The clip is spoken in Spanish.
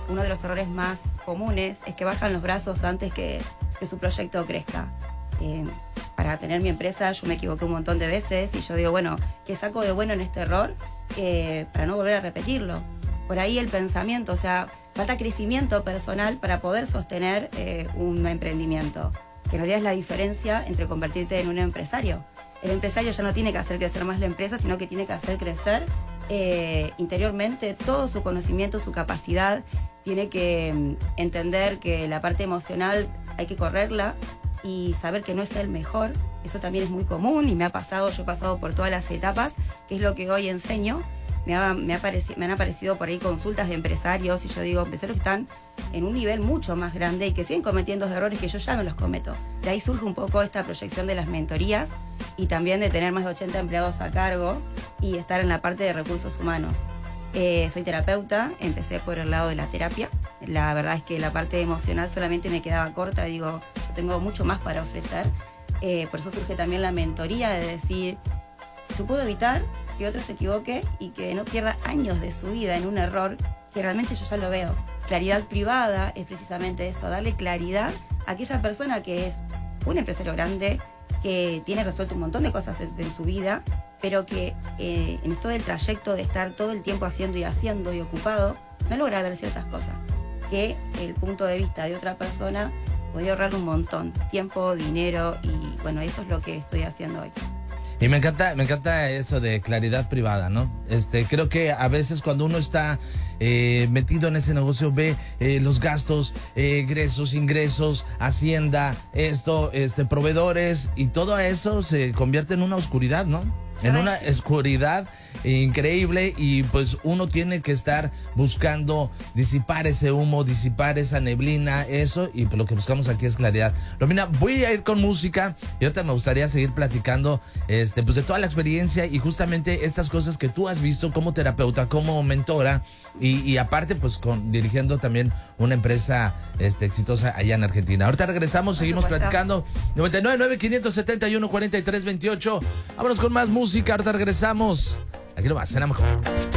uno de los errores más comunes es que bajan los brazos antes que su proyecto crezca. Para tener mi empresa yo me equivoqué un montón de veces y yo digo, bueno, ¿qué saco de bueno en este error para no volver a repetirlo? Por ahí el pensamiento, o sea, falta crecimiento personal para poder sostener un emprendimiento, que en realidad es la diferencia entre convertirte en un empresario. El empresario ya no tiene que hacer crecer más la empresa, sino que tiene que hacer crecer interiormente todo su conocimiento, su capacidad. Tiene que entender que la parte emocional hay que correrla y saber que no es el mejor. Eso también es muy común y me ha pasado, yo he pasado por todas las etapas, que es lo que hoy enseño. Me han aparecido por ahí consultas de empresarios y yo digo, empresarios que están en un nivel mucho más grande y que siguen cometiendo errores que yo ya no los cometo. De ahí surge un poco esta proyección de las mentorías y también de tener más de 80 empleados a cargo y estar en la parte de recursos humanos. Soy terapeuta, empecé por el lado de la terapia. La verdad es que la parte emocional solamente me quedaba corta, digo, yo tengo mucho más para ofrecer. Por eso surge también la mentoría de decir, yo puedo evitar que otro se equivoque y que no pierda años de su vida en un error que realmente yo ya lo veo. Claridad privada es precisamente eso, darle claridad a aquella persona que es un empresario grande, que tiene resuelto un montón de cosas en su vida, pero que en todo el trayecto de estar todo el tiempo haciendo y ocupado, no logra ver ciertas cosas, que el punto de vista de otra persona podría ahorrar un montón, tiempo, dinero, y bueno, eso es lo que estoy haciendo hoy. Y me encanta eso de claridad privada, ¿no? Creo que a veces cuando uno está metido en ese negocio ve los gastos, egresos, ingresos, hacienda, proveedores, y todo eso se convierte en una oscuridad, ¿no? En una oscuridad increíble, y pues uno tiene que estar buscando disipar ese humo, disipar esa neblina, eso, y pues lo que buscamos aquí es claridad. Romina, voy a ir con música y ahorita me gustaría seguir platicando pues de toda la experiencia y justamente estas cosas que tú has visto como terapeuta, como mentora y aparte pues dirigiendo también una empresa exitosa allá en Argentina. Ahorita regresamos, seguimos platicando. 99-571-4328. Vámonos con más música, ahorita regresamos. Aquí nomás, en la mejor.